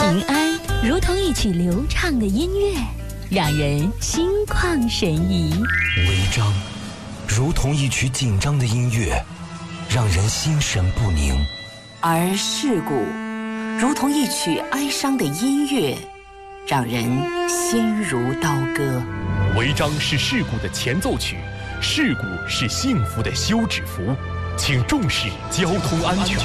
平安如同一曲流畅的音乐，让人心旷神怡； 违章如同一曲紧张的音乐，让人心神不宁； 而事故如同一曲哀伤的音乐，让人心如刀割。 违章是事故的前奏曲，事故是幸福的休止符，请重视交通安全。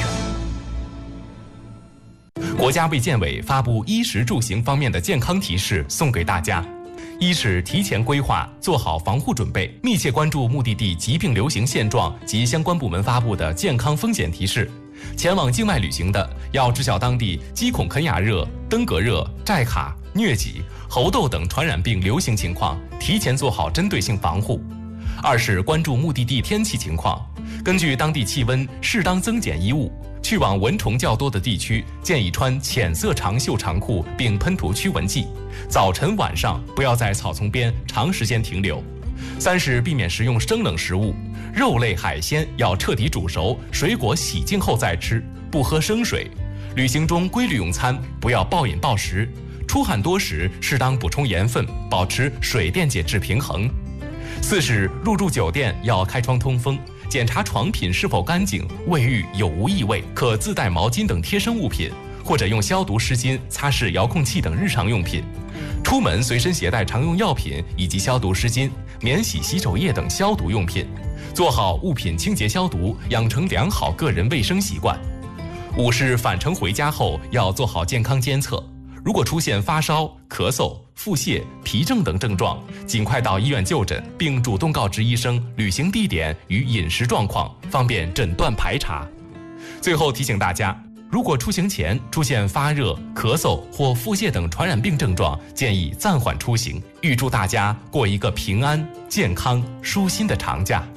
国家卫健委发布衣食住行方面的健康提示，送给大家。一是提前规划，做好防护准备，密切关注目的地疾病流行现状及相关部门发布的健康风险提示。前往境外旅行的，要知晓当地鸡孔肯雅热、登革热、寨卡、疟疾、猴痘等传染病流行情况，提前做好针对性防护。二是关注目的地天气情况，根据当地气温适当增减衣物。去往蚊虫较多的地区，建议穿浅色长袖长裤，并喷涂驱蚊剂。早晨晚上不要在草丛边长时间停留。三是避免食用生冷食物，肉类海鲜要彻底煮熟，水果洗净后再吃，不喝生水。旅行中规律用餐，不要暴饮暴食。出汗多时，适当补充盐分，保持水电解质平衡。四是入住酒店要开窗通风，检查床品是否干净，卫浴有无异味，可自带毛巾等贴身物品，或者用消毒湿巾擦拭遥控器等日常用品。出门随身携带常用药品以及消毒湿巾、免洗洗手液等消毒用品，做好物品清洁消毒，养成良好个人卫生习惯。五是返程回家后要做好健康监测，如果出现发烧、咳嗽、腹泻、皮症等症状，尽快到医院就诊，并主动告知医生旅行地点与饮食状况，方便诊断排查。最后提醒大家，如果出行前出现发热、咳嗽或腹泻等传染病症状，建议暂缓出行。预祝大家过一个平安、健康、舒心的长假。